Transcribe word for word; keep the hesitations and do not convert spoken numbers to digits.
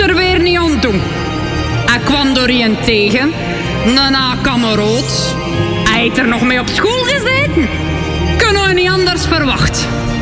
er weer niet aan toe. Hij kwam door een tegen, een A-kameraad. Hij heeft er nog mee op school gezeten. Kunnen we niet anders verwachten.